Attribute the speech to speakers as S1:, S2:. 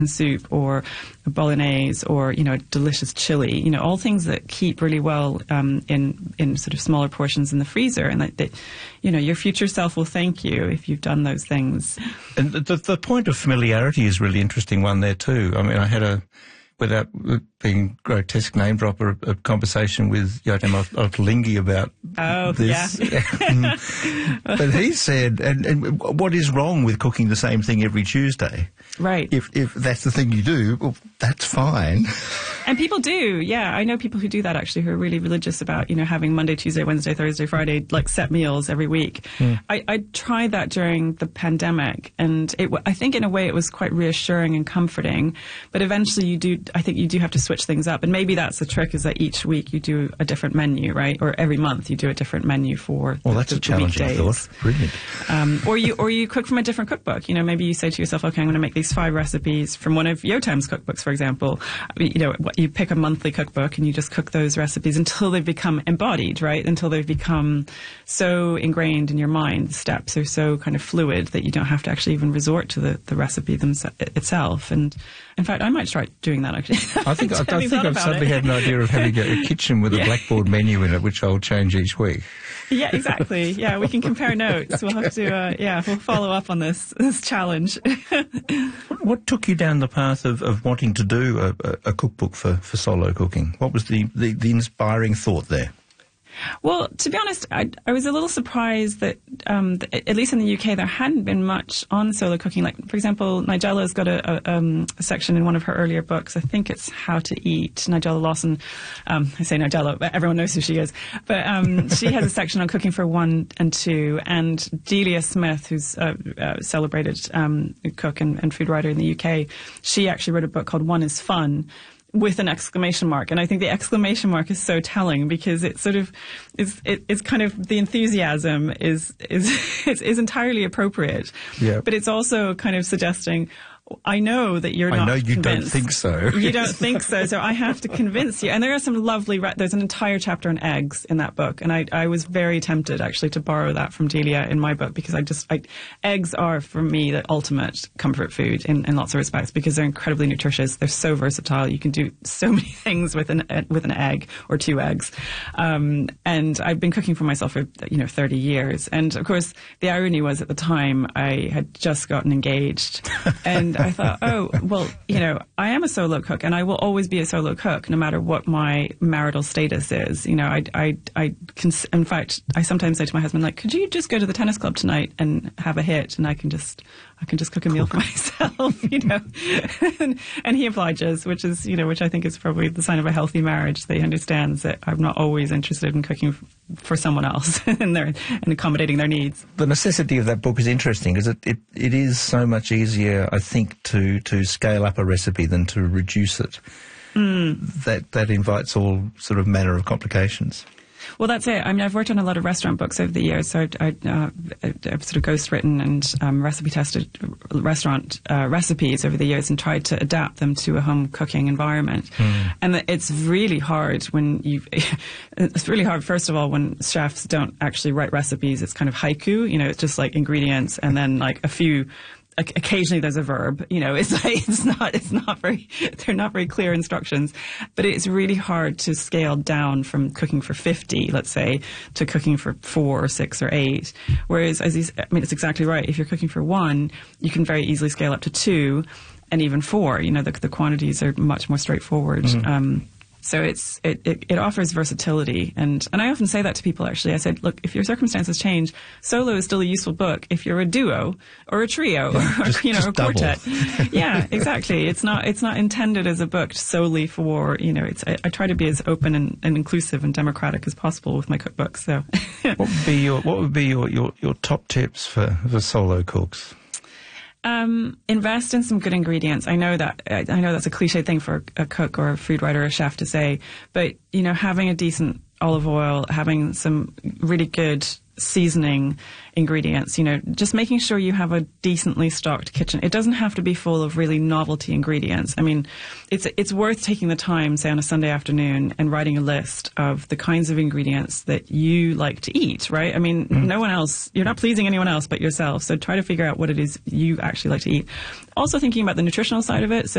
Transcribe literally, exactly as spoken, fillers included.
S1: soup or a bolognese or, you know, a delicious chili, you know, all things that keep really well um, in, in sort of smaller portions in the freezer, and that, that, you know, your future self will thank you if you've done those things.
S2: And the, the point of familiarity is a really interesting one there too. I mean, I had a, without being grotesque name dropper, a conversation with Joachim Ottolenghi about
S1: oh,
S2: this.
S1: Yeah.
S2: But he said, and, and what is wrong with cooking the same thing every Tuesday?
S1: Right.
S2: If if that's the thing you do, well, that's fine.
S1: And people do, yeah. I know people who do that actually, who are really religious about, you know, having Monday, Tuesday, Wednesday, Thursday, Friday, like set meals every week. Mm. I, I tried that during the pandemic, and it, I think in a way it was quite reassuring and comforting. But eventually you do, I think you do have to switch things up. And maybe that's the trick, is that each week you do a different menu, right? Or every month you do a different menu for
S2: well,
S1: the,
S2: that's
S1: the,
S2: a challenging
S1: weekdays.
S2: thought. Brilliant.
S1: Um, or you or you cook from a different cookbook. You know, maybe you say to yourself, okay, I'm going to make these five recipes from one of Yotam's cookbooks, for example. You know, you pick a monthly cookbook and you just cook those recipes until they've become embodied, right? Until they've become so ingrained in your mind. The steps are so kind of fluid that you don't have to actually even resort to the, the recipe themse- itself. And in fact, I might start doing that actually.
S2: I think, I, I think I've suddenly
S1: it.
S2: had an idea of having a, a kitchen with
S1: yeah.
S2: a blackboard menu in it, which I'll change each week.
S1: Yeah, exactly. Yeah, we can compare notes. We'll have to, uh, yeah, we'll follow up on this this challenge.
S2: what, what took you down the path of, of wanting to do a, a, a cookbook for, for solo cooking? What was the, the, the inspiring thought there?
S1: Well, to be honest, I, I was a little surprised that, um, th- at least in the U K, there hadn't been much on solo cooking. Like, for example, Nigella's got a, a, um, a section in one of her earlier books. I think it's How to Eat. Nigella Lawson, um, I say Nigella, but everyone knows who she is. But um, she has a section on cooking for one and two. And Delia Smith, who's a, a celebrated um, cook and, and food writer in the U K, she actually wrote a book called One is Fun, with an exclamation mark. And I think the exclamation mark is so telling, because it sort of is, it, it's kind of, the enthusiasm is, is, is, is entirely appropriate.
S2: Yeah.
S1: But it's also kind of suggesting, I know that you're
S2: I
S1: not
S2: know you
S1: convinced.
S2: don't think so.
S1: You don't think so, so I have to convince you. And there are some lovely, re- there's an entire chapter on eggs in that book, and I, I was very tempted actually to borrow that from Delia in my book, because I just, I, eggs are for me the ultimate comfort food in, in lots of respects, because they're incredibly nutritious. They're so versatile. You can do so many things with an with an egg or two eggs. Um, and I've been cooking for myself for, you know, thirty years. And of course, the irony was at the time I had just gotten engaged, and I thought, oh, well, you know, I am a solo cook, and I will always be a solo cook, no matter what my marital status is. You know, I, I, I can, in fact, I sometimes say to my husband, like, could you just go to the tennis club tonight and have a hit, and I can just, I can just cook a meal for myself, you know. and, and he obliges, which is, you know, which I think is probably the sign of a healthy marriage, that he understands that I'm not always interested in cooking for someone else and their and accommodating their needs.
S2: The necessity of that book is interesting, because it, it, it is so much easier, I think, to, to scale up a recipe than to reduce it. Mm. That that invites all sort of manner of complications.
S1: Well, that's it. I mean, I've worked on a lot of restaurant books over the years, so I, I, uh, I've sort of ghostwritten and um, recipe tested restaurant uh, recipes over the years and tried to adapt them to a home cooking environment. Mm. And it's really hard when you, it's really hard, first of all, when chefs don't actually write recipes. It's kind of haiku, you know, it's just like ingredients and then like a few. Occasionally there's a verb, you know, it's like, it's not, it's not very, they're not very clear instructions, but it's really hard to scale down from cooking for fifty, let's say, to cooking for four or six or eight. Whereas, as he's, I mean, it's exactly right. If you're cooking for one, you can very easily scale up to two and even four. You know, the, the quantities are much more straightforward. Mm-hmm. Um, So it's it, it, it offers versatility, and, and I often say that to people. Actually, I said, look, if your circumstances change, solo is still a useful book. If you're a duo or a trio
S2: yeah,
S1: or
S2: just,
S1: you know a quartet, yeah, exactly. It's not it's not intended as a book solely for you know. It's I, I try to be as open and, and inclusive and democratic as possible with my cookbooks. So,
S2: what would be your what would be your, your, your top tips for, for solo cooks?
S1: Um, invest in some good ingredients. I know that, I know that's a cliche thing for a cook or a food writer or a chef to say, but, you know, having a decent olive oil, having some really good seasoning ingredients, you know, just making sure you have a decently stocked kitchen. It doesn't have to be full of really novelty ingredients. I mean, it's it's worth taking the time, say on a Sunday afternoon, and writing a list of the kinds of ingredients that you like to eat, right? I mean, mm. no one else, you're not pleasing anyone else but yourself. So try to figure out what it is you actually like to eat. Also thinking about the nutritional side of it. So